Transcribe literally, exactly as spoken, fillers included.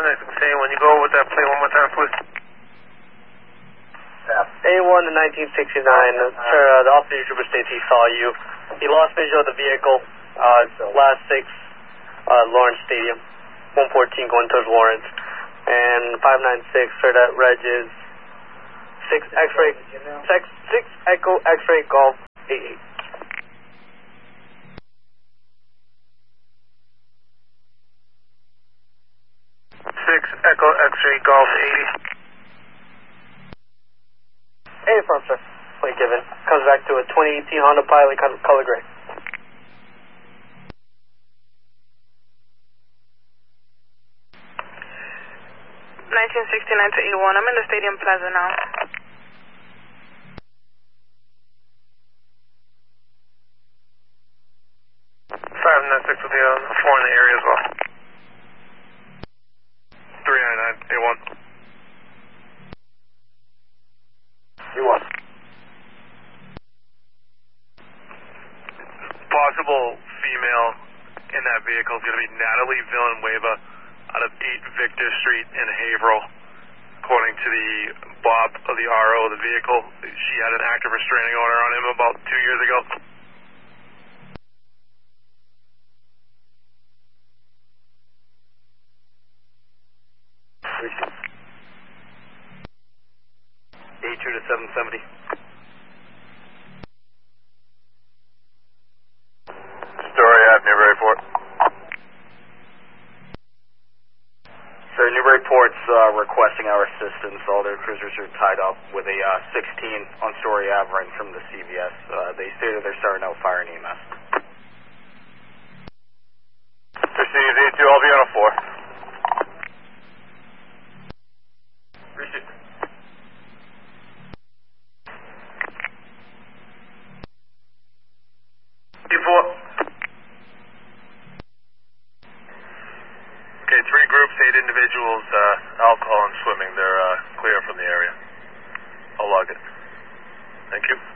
five nine six A one, you go over with that plate one more time, please. A one to nineteen sixty-nine, uh, sir, uh, the officer trooper states he saw you. He lost visual of the vehicle, uh, last six, uh, Lawrence Stadium, one fourteen going towards Lawrence. And five nine six, sir, that reg is six X-ray, six, six Echo X-ray Golf eight eight. six Echo X-ray Golf eighty. Hey, front, sir. Plate given. Comes back to a twenty eighteen Honda Pilot, color gray. nineteen sixty-nine to A one. I'm in the Stadium Plaza now. five nine six with the uh, four in the area as well. three nine nine, A one. A one. Possible female in that vehicle is going to be Natalie Villanueva out of eight Victor Street in Haverhill. According to the Bob of the R O of the vehicle, she had an active restraining order on him about two years ago. eight two to seven seventy. Story at Newburyport. Sir, Newburyport's uh, requesting our assistance. All their cruisers are tied up with a uh, sixteen on Story Ave right from the C V S. Uh, they stated they're starting out fire and E M S. Receive E two, I'll be on a four. Receive. E four. Okay, three groups, eight individuals, uh, alcohol and swimming. They're uh, clear from the area. I'll log it. Thank you.